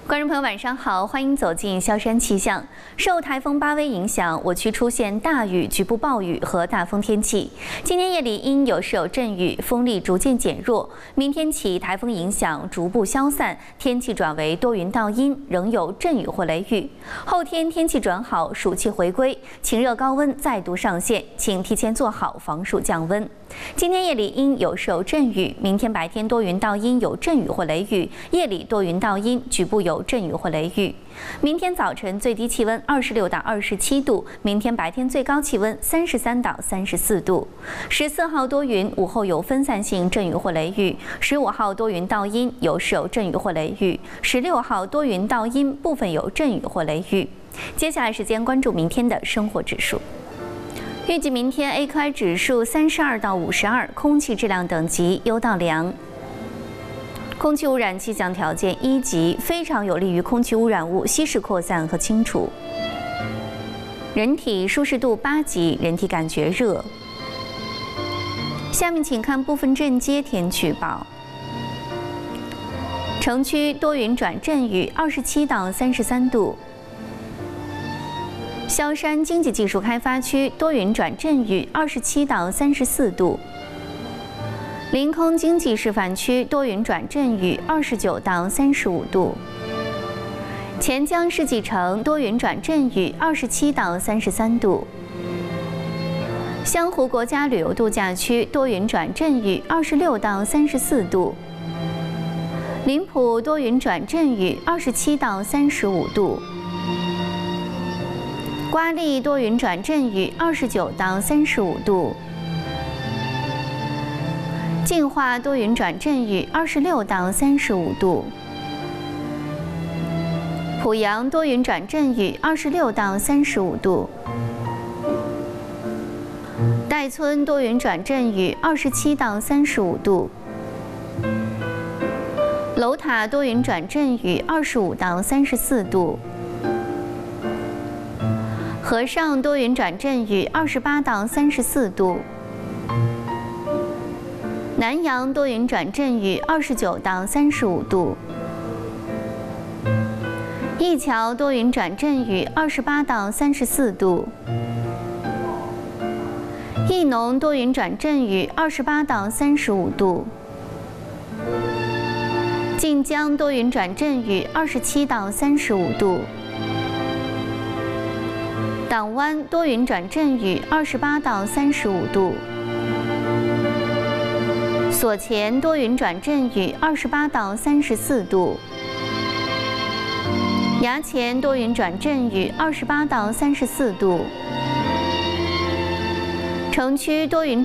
观众朋友，晚上好，欢迎走进萧山气象。受台风巴威影响，我区出现大雨、局部暴雨和大风天气。今天夜里因有时有阵雨，风力逐渐减弱。明天起，台风影响逐步消散，天气转为多云到阴，仍有阵雨或雷雨。后天天气转好，暑气回归，晴热高温再度上线，请提前做好防暑降温。今天夜里因有时有阵雨，明天白天多云到阴，有阵雨或雷雨，夜里多云到阴，局部有阵雨或雷雨。明天早晨最低气温26到27度，明天白天最高气温33到34度。14号多云，午后有分散性阵雨或雷雨。15号多云到阴，有时有阵雨或雷雨。16号多云到阴，部分有阵雨或雷雨。接下来时间关注明天的生活指数。预计明天 AQI 指数32到52，空气质量等级优到良。空气污染气象条件1级，非常有利于空气污染物稀释扩散和清除。人体舒适度8级，人体感觉热。下面请看部分镇街天气预报。城区多云转阵雨，27到33度。萧山经济技术开发区多云转阵雨，27到34度。临空经济示范区多云转阵雨，29到35度。钱江世纪城多云转阵雨，27到33度。湘湖国家旅游度假区多云转阵雨，26到34度。林浦多云转阵雨，27到35度。瓜沥多云转阵雨，29到35度。净化多云转阵雨，26到35度。濮阳多云转阵雨，26到35度。岱村多云转阵雨，27到35度。楼塔多云转阵雨，25到34度。和尚多云转阵雨，28到34度。南阳多云转阵雨，29到35度。驿桥多云转阵雨，28到34度。义农多云转阵雨，28到35度。晋江多云转阵雨，27到35度。党湾多云转阵雨，28到35度。所前多云转阵雨，28到34度。衙前多云转阵雨，28到34度。城区多云